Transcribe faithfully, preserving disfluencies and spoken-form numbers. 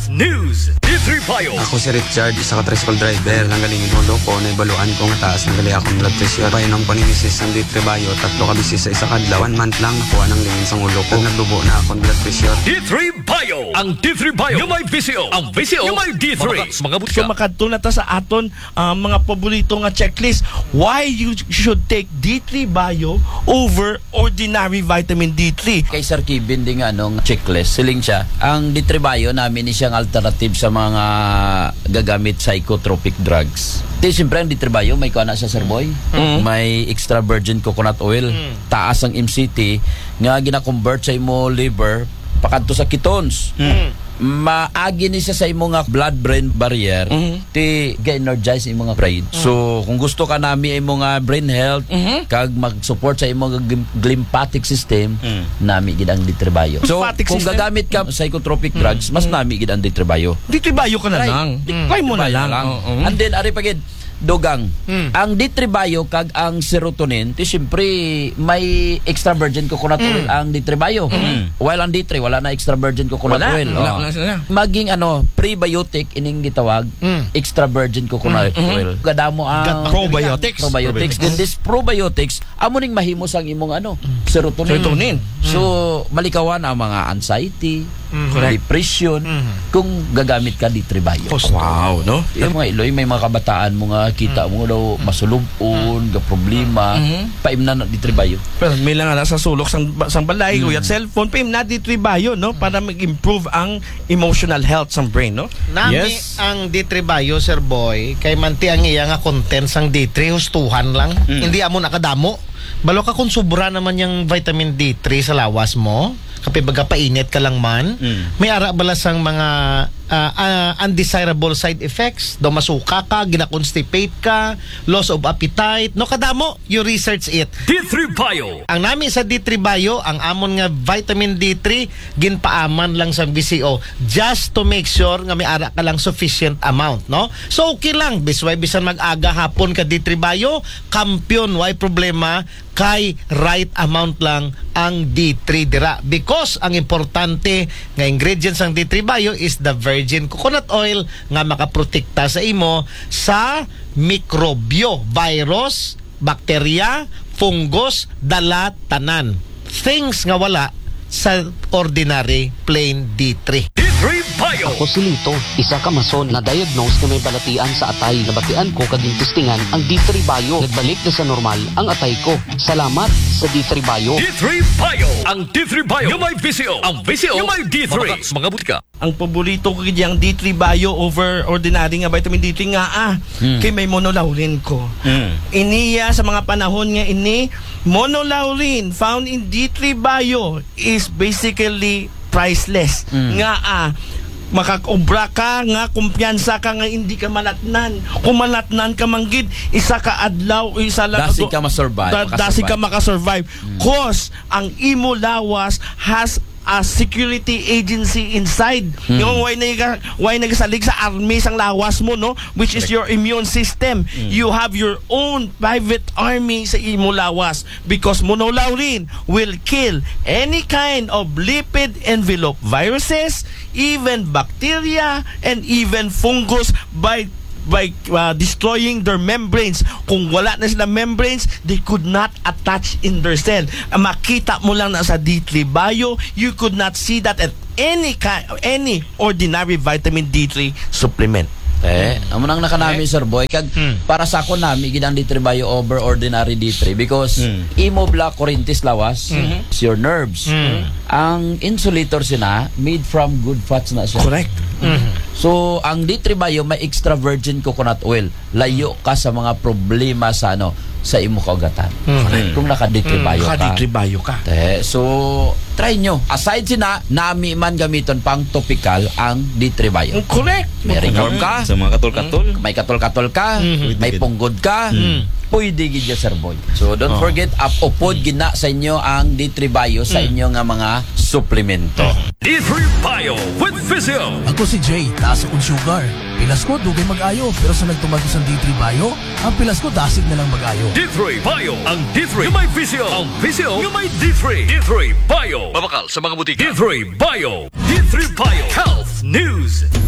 Latest news. D three Bio. Ako si Richard, isa ka tricycle driver. Nanggalingin mo ko, naibaluan ko nga taas ng gali akong blood pressure. Painom ko ni misis ng D three Bio, tatlo ka bisis sa isa kadlaw. One month lang nakuha ng lingin sa ulo ko. Nagdubo na akong blood pressure. D three Bio. Ang D three Bio, yung may V C O. Ang V C O, yung may D three. Mga butka. So makadto na ta sa aton uh, mga paborito nga checklist. Why you should take D three Bio over ordinary vitamin D three? Kay Sir Kevin ding anong checklist, siling siya. Ang D three Bio namin is siyang alternative sa mga gagamit psychotropic drugs. Di siyempre ang D three Bio may kuha na siya, Sir Boy. Mm-hmm. May extra virgin coconut oil. Mm-hmm. Taas ang M C T nga gina-convert sa imo liver pakadto sa ketones. Mm-hmm. Maagi ni siya sa imong nga blood-brain barrier, mm-hmm. ti ga-energize imong nga brain. Mm-hmm. So kung gusto ka nami imong nga brain health, mm-hmm. kag mag-support sa imong glymphatic system, mm-hmm. nami gid ang D three Bio. So Lymphatic kung system? gagamit ka psychotropic mm-hmm. drugs, mas nami gid ang D three Bio. D three Bio ka na Try. lang. Mm. Try mo na lang. lang. Uh-huh. And then ari pagid dugang. Mm. Ang D three Bio kag ang serotonin, ti syempre may extra virgin coconut oil mm. ang D three Bio. Mm. While ang D three wala na extra virgin coconut wala. oil. Wala, oh. wala sila. Maging ano, prebiotic ining gitawag, mm. extra virgin coconut mm. oil. Gadamo ang probiotics. Probiotics. Then this probiotics amo ning mahimos ang imong ano, serotonin. Serotonin. So malikawan ang mga anxiety, mm. depression mm. kung gagamit ka D three Bio. Wow, no? Yung mga iloy, may mga kabataan mo nga kita mo daw masulubon, ga problema, mm-hmm. paim na D three Bio. Pero may lang na sa sulok sang, sang balay, mm. at cellphone, paim na D three Bio, no? Para mag-improve ang emotional health sang brain, no? Nami Yes. ang D three Bio, Sir Boy, kay manti ang iya nga content sang D three, hustuhan lang. Mm. Hindi amo nakadamo. Balo ka kung sobra naman yung vitamin D three sa lawas mo, kapag baga painit ka lang man, mm. may ara bala sang mga uh, uh, undesirable side effects, daw masuka ka, gina-constipate ka, loss of appetite, no kadamo, you research it. D three Bio. Ang nami sa D three Bio, ang amon nga vitamin D three, ginpaaman lang sa V C O just to make sure nga may ara ka lang sufficient amount, no? So okay lang, bisway bisan mag-aga hapon ka D three Bio, kampiyon, why problema, kay right amount lang ang D three dira. Because ang importante nga ingredients ng D three Bio is the virgin coconut oil nga makaprotekta sa imo sa mikrobyo, virus, bakterya, fungus, dala, tanan. Things nga wala sa ordinary plain D three. D three Bio. Ako si Lito, isa ka mason na diagnose na may balatian sa atay. Nabatian ko kaging testingan ang D three Bio. Nagbalik na sa normal ang atay ko. Salamat sa D three Bio. D three Bio. Ang D three Bio, yung may V C O. Ang V C O, yung may D three. Mga butka. Ang paborito ko kaya ang D three Bio over ordinary nga vitamin D three nga ah, mm. kay may monolaurin ko. Mm. Iniya sa mga panahon nga ini, monolaurin found in D three Bio is basically priceless. Mm. Nga ah, makakobra ka nga, kumpiyansa ka nga hindi ka malatnan. Kung malatnan ka manggid, isa ka adlaw, isa lang Dasi ka masurvive. da, dasi ka makasurvive. Mm. Cause ang imo lawas has a security agency inside. Mm. Yung why nag why nagsalig sa army sang lawas mo, no, which is your immune system. Mm. You have your own private army sa imo lawas because monolaurin will kill any kind of lipid envelope viruses, even bacteria, and even fungus by by uh, destroying their membranes. Kung wala na sila membranes, they could not attach in their cell. Makita mo lang na sa D three Bio, you could not see that at any kind, any ordinary vitamin D three supplement. Eh, amo nang nakanami, eh. Sir Boy, kag hmm. para sa ako nami gid ang D three Bio over ordinary D three because hmm. imo block kurintis lawas, mm-hmm. it's your nerves. Mm. Ang insulator sina made from good fats na siya. Correct. Mm-hmm. So, ang D three Bio may extra virgin coconut oil. Layo ka sa mga problema sa ano, sa imo kaugatan. Mm-hmm. Kung naka D three Bio mm, ka. D three Bio ka. Eh, so, try nyo. Aside sina, nami man gamiton pang topical ang D three Bio. Correct. May ringworm ka. Sa mga katol-katol. May katol-katol ka. Mm-hmm. May punggod ka. Mm-hmm. Pwede gid ya, Sir Boy. So don't oh. forget up upod gina sa inyo ang D three Bio sa inyo nga mga suplemento. D three Bio with Physio. Ako si Jay, taas akong sugar. Pilas ko dugay mag-ayo, pero sa nagtumagos ang D three Bio, ang pilas ko dasig na lang mag-ayo. D three Bio. Ang D three yung may Physio. Ang Physio yung may D three. D three Bio. Mabakal sa mga butika. D three Bio. D D three Bio Health News.